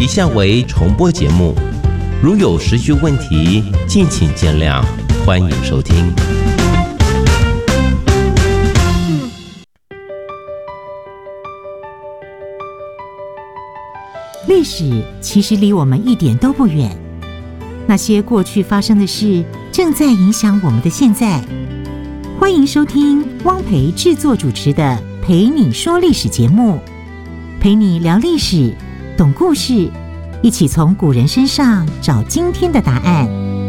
项为重播节目，如有时序问题，敬请见谅，欢迎收听。 历史其实离我们一点都不远，那些过去发生的事正在影响我们的现在。欢迎收听汪培制作主持的《陪你说历史》节目，陪你聊历史，懂故事，一起从古人身上找今天的答案。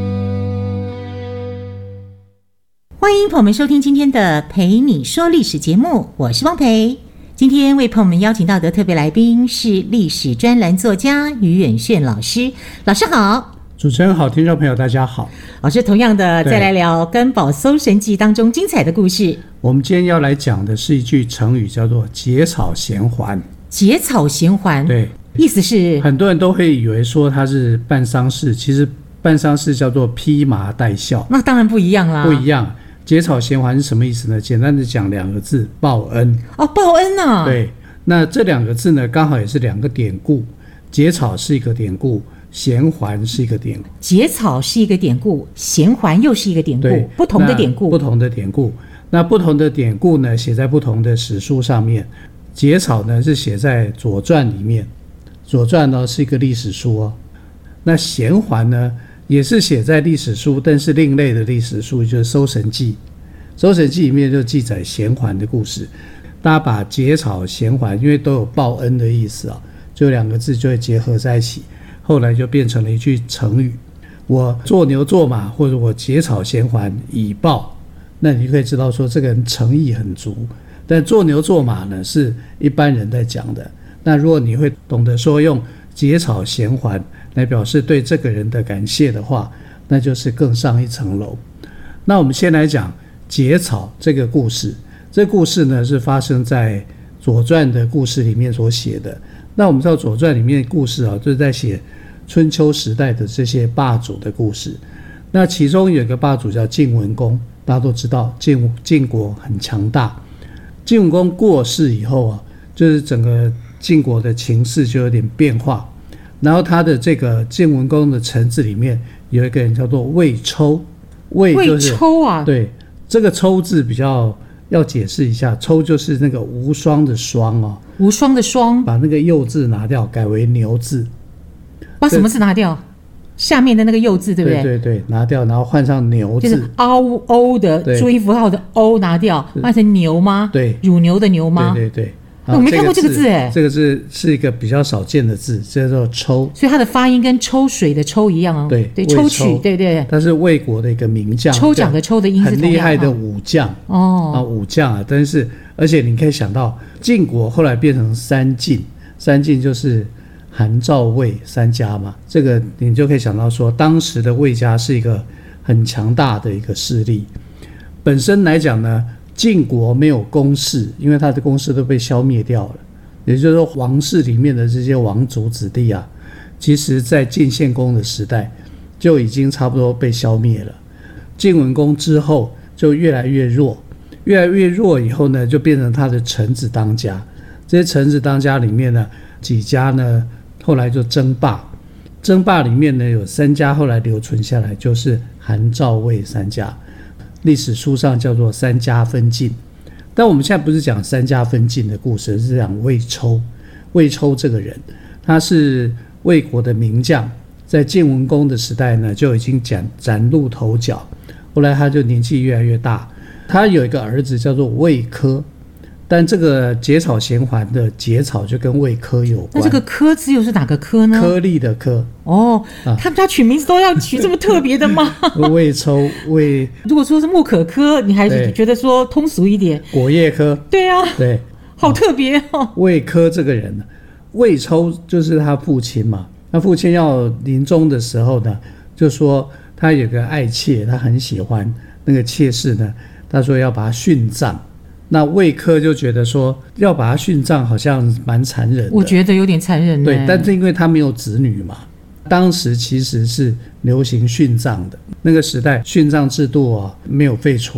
欢迎朋友们收听今天的《陪你说历史》节目，我是汪培。今天为朋友们邀请到的特别来宾是历史专栏作家于远炫老师。老师好。 主持人好，听众朋友大家好。 老师同样的再来聊《根宝搜神记》当中精彩的故事。 我们今天要来讲的是一句成语，叫做结草衔环。 结草衔环， 对， 意思是很多人都会以为说它是办丧事，其实办丧事叫做披麻戴孝。 那当然不一样啦。 不一样。结草衔环是什么意思呢？简单的讲两个字，报恩。 哦，报恩啊。 对，那这两个字呢，刚好也是两个典故。结草是一个典故，衔环是一个典故。 结草是一个典故，衔环又是一个典故，不同的典故。 不同的典故。那不同的典故呢，写在不同的史书上面。结草呢是写在《左传》里面，《左传》呢是一个历史书哦。那衔环呢也是写在历史书，但是另类的历史书，就是《搜神记》。《搜神记》里面就记载衔环的故事。大家把结草衔环，因为都有报恩的意思啊，就两个字就会结合在一起，后来就变成了一句成语。我做牛做马，或者我结草衔环以报，那你就可以知道说这个人诚意很足。但做牛做马呢是一般人在讲的，那如果你会懂得说用结草衔环来表示对这个人的感谢的话，那就是更上一层楼。那我们先来讲结草这个故事。这个故事呢是发生在《左传》的故事里面所写的。那我们知道《左传》里面的故事啊，就是在写春秋时代的这些霸主的故事。那其中有一个霸主叫晋文公，大家都知道晋国很强大。晋文公过世以后啊，就是整个晋国的情势就有点变化。然后他的这个晋文公的臣子里面有一个人叫做魏抽。魏抽啊？ 对，这个抽字比较要解释一下，抽就是那个无双的双哦， 无双的双， 把那个右字拿掉，改为牛字。 把什么字拿掉？下面的那个右字，对不对？ 对对对，拿掉，然后换上牛字， 就是欧的注音符号的欧拿掉，换成牛吗？ 对， 乳牛的牛吗？ 对对对。 我没看过这个字哎， 这个字是一个比较少见的字，叫做抽， 所以它的发音跟抽水的抽一样哦。 对对，抽取，对对。 他是魏国的一个名将， 抽奖的抽的音是很厉害的武将哦， 武将啊！但是而且你可以想到，晋国后来变成三晋，三晋就是韩赵魏三家嘛，这个你就可以想到说，当时的魏家是一个很强大的一个势力。本身来讲呢，晋国没有公室，因为他的公室都被消灭掉了。也就是说，王室里面的这些王族子弟啊，其实在晋献公的时代就已经差不多被消灭了。晋文公之后就越来越弱，越来越弱以后呢，就变成他的臣子当家。这些臣子当家里面呢，几家呢后来就争霸，争霸里面呢有三家后来留存下来，就是韩赵魏三家。历史书上叫做三家分晋。但我们现在不是讲三家分晋的故事，是讲魏抽。魏抽这个人，他是魏国的名将，在晋文公的时代呢就已经崭露头角。后来他就年纪越来越大，他有一个儿子叫做魏科，但这个结草衔环的结草就跟魏科有关。 那这个科字又是哪个科呢？ 颗粒的颗。 哦，他们家取名字都要取这么特别的吗？ 魏抽魏， 如果说是木可科，你还是觉得说通俗一点。 果叶科。 对啊， 对， 好特别哦。 魏科这个人呢，魏抽就是他父亲嘛。他父亲要临终的时候呢，就说他有个爱妾，他很喜欢那个妾室呢，他说要把他殉葬。那魏科就觉得说要把他殉葬好像蛮残忍的， 我觉得有点残忍。 对，但是因为他没有子女嘛，当时其实是流行殉葬的，那个时代殉葬制度啊没有废除。